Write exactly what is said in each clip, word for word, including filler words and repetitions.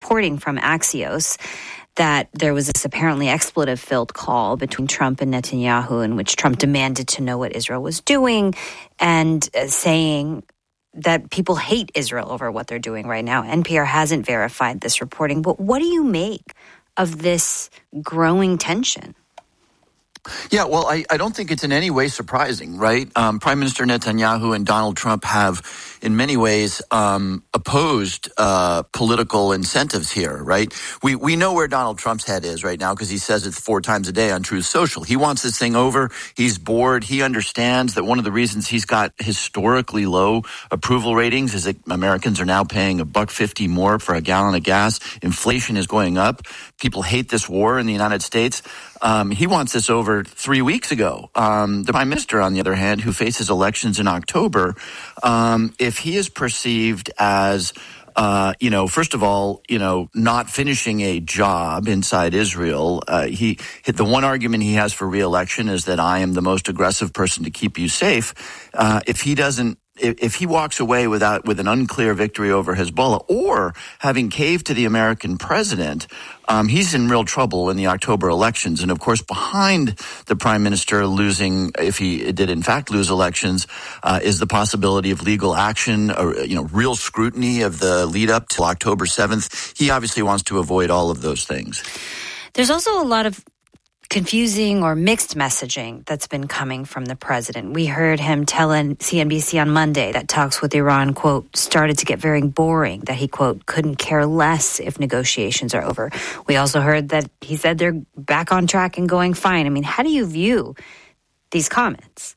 reporting from Axios that there was this apparently expletive-filled call between Trump and Netanyahu in which Trump demanded to know what Israel was doing and uh, saying that people hate Israel over what they're doing right now. N P R hasn't verified this reporting, but what do you make of this growing tension? Yeah, well, I, I don't think it's in any way surprising, right? Um, Prime Minister Netanyahu and Donald Trump have, in many ways, um, opposed uh, political incentives here, right? We we know where Donald Trump's head is right now because he says it four times a day on Truth Social. He wants this thing over. He's bored. He understands that one of the reasons he's got historically low approval ratings is that Americans are now paying a buck fifty more for a gallon of gas. Inflation is going up. People hate this war in the United States. Um, he wants this over three weeks ago. Um, the prime minister, on the other hand, who faces elections in October, um, if he is perceived as, uh, you know, first of all, you know, not finishing a job inside Israel, uh, he the one argument he has for re-election is that I am the most aggressive person to keep you safe. Uh, if he doesn't, If he walks away without with an unclear victory over Hezbollah or having caved to the American president, um, he's in real trouble in the October elections. And of course, behind the prime minister losing, if he did in fact lose elections, uh, is the possibility of legal action, or, you know, real scrutiny of the lead up to October seventh. He obviously wants to avoid all of those things. There's also a lot of confusing or mixed messaging that's been coming from the president. We heard him tell C N B C on Monday that talks with Iran, quote, started to get very boring, that he, quote, couldn't care less if negotiations are over. We also heard that he said they're back on track and going fine. I mean, how do you view these comments?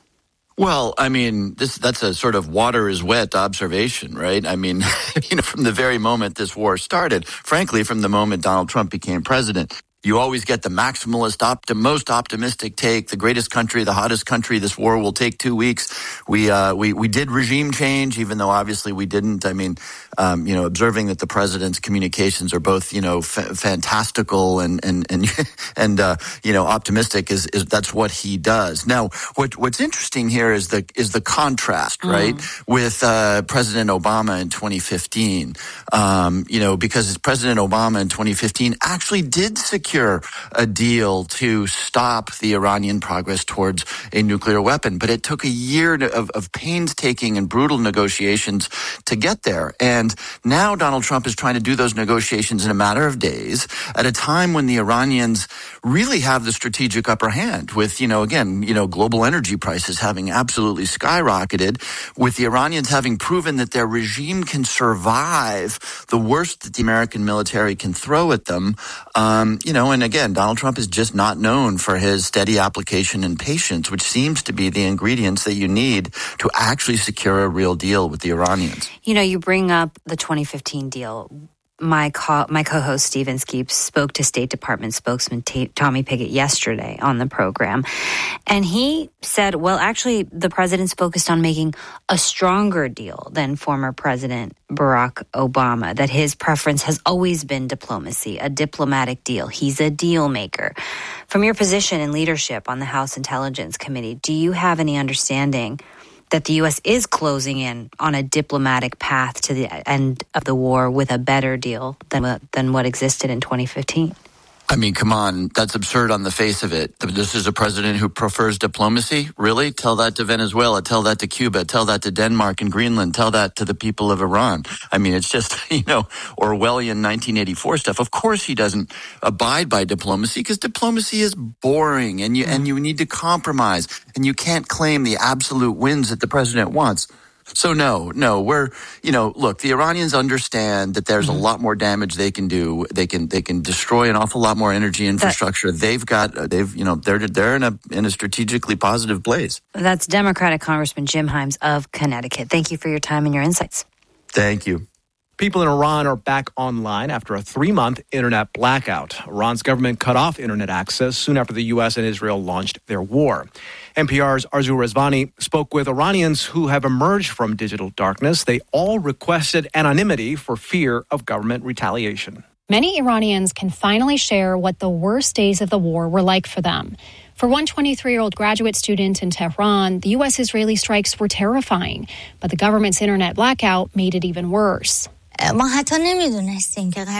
Well, I mean, this that's a sort of water is wet observation, right? I mean, you know, from the very moment this war started, frankly, from the moment Donald Trump became president, you always get the maximalist, optim- most optimistic take, the greatest country, the hottest country, this war will take two weeks. We uh, we we did regime change, even though obviously we didn't. I mean, um, you know, observing that the president's communications are both, you know, f- fantastical and and and and uh, you know, optimistic is is that's what he does. Now, what what's interesting here is the is the contrast, right, mm. with uh, President Obama in twenty fifteen. Um, you know, because President Obama in twenty fifteen actually did secure a deal to stop the Iranian progress towards a nuclear weapon. But it took a year of, of painstaking and brutal negotiations to get there. And now Donald Trump is trying to do those negotiations in a matter of days at a time when the Iranians really have the strategic upper hand with, you know, again, you know, global energy prices having absolutely skyrocketed, with the Iranians having proven that their regime can survive the worst that the American military can throw at them. Um, you know, and again, Donald Trump is just not known for his steady application and patience, which seems to be the ingredients that you need to actually secure a real deal with the Iranians. You know, you bring up the twenty fifteen deal. My co- my co-host Stephen Skeeps spoke to State Department spokesman T- Tommy Pickett yesterday on the program, and he said, well, actually, the president's focused on making a stronger deal than former President Barack Obama, that his preference has always been diplomacy, a diplomatic deal. He's a deal maker. From your position in leadership on the House Intelligence Committee, do you have any understanding that the U S is closing in on a diplomatic path to the end of the war with a better deal than than what existed in twenty fifteen? I mean, come on, that's absurd on the face of it. This is a president who prefers diplomacy? Really? Tell that to Venezuela, tell that to Cuba, tell that to Denmark and Greenland, tell that to the people of Iran. I mean, it's just, you know, Orwellian nineteen eighty-four stuff. Of course he doesn't abide by diplomacy because diplomacy is boring and you, and you need to compromise and you can't claim the absolute wins that the president wants. So no, no, we're, you know, look, the Iranians understand that there's mm-hmm. a lot more damage they can do. They can, they can destroy an awful lot more energy infrastructure. That, they've got, they've, you know, they're, they're in a, in a strategically positive place. That's Democratic Congressman Jim Himes of Connecticut. Thank you for your time and your insights. Thank you. People in Iran are back online after a three-month internet blackout. Iran's government cut off internet access soon after the U S and Israel launched their war. N P R's Arzu Rezvani spoke with Iranians who have emerged from digital darkness. They all requested anonymity for fear of government retaliation. Many Iranians can finally share what the worst days of the war were like for them. For one twenty-three-year-old graduate student in Tehran, the U S-Israeli strikes were terrifying, but the government's internet blackout made it even worse. ما حتی نمیدونستیم که